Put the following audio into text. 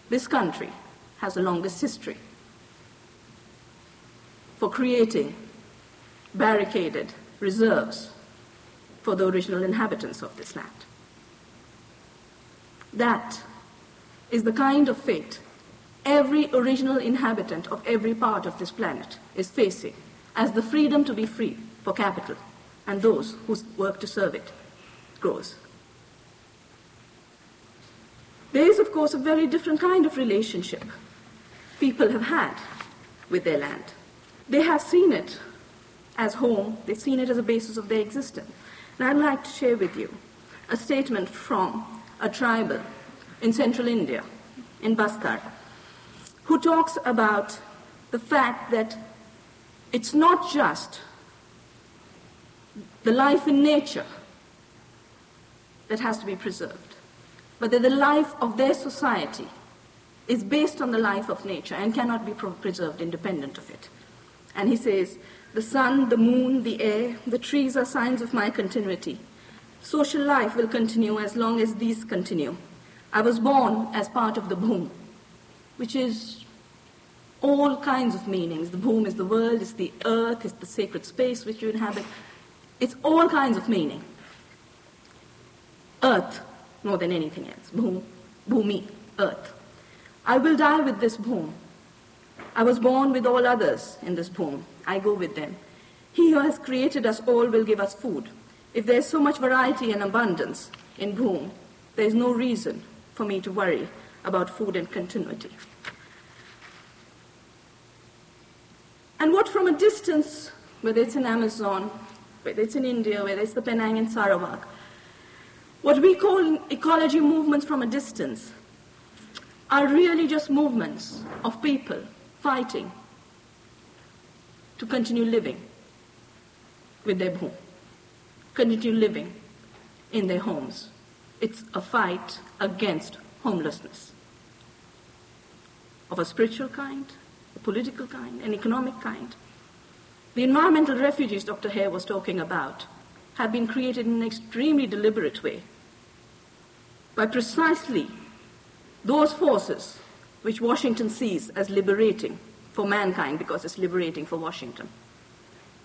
this country has the longest history for creating barricaded reserves for the original inhabitants of this land. That is the kind of fate every original inhabitant of every part of this planet is facing as the freedom to be free for capital and those who work to serve it grows. There is, of course, a very different kind of relationship people have had with their land. They have seen it as home, they've seen it as a basis of their existence. And I'd like to share with you a statement from a tribal in central India, in Bastar, who talks about the fact that it's not just the life in nature that has to be preserved, but that the life of their society is based on the life of nature and cannot be preserved independent of it. And he says, the sun, the moon, the air, the trees are signs of my continuity. Social life will continue as long as these continue. I was born as part of the Bhoom, which is all kinds of meanings. The Bhoom is the world, it's the earth, it's the sacred space which you inhabit. It's all kinds of meaning. Earth, more than anything else. Bhoom, Bhumi, earth. I will die with this Bhoom. I was born with all others in this Bhoom. I go with them. He who has created us all will give us food. If there is so much variety and abundance in Bhoom, there is no reason for me to worry about food and continuity. And what from a distance, whether it's in Amazon, whether it's in India, whether it's the Penang and Sarawak, what we call ecology movements from a distance are really just movements of people fighting to continue living with their Bhoom, continue living in their homes. It's a fight against homelessness of a spiritual kind, a political kind, an economic kind. The environmental refugees Dr. Hare was talking about have been created in an extremely deliberate way by precisely those forces which Washington sees as liberating for mankind because it's liberating for Washington.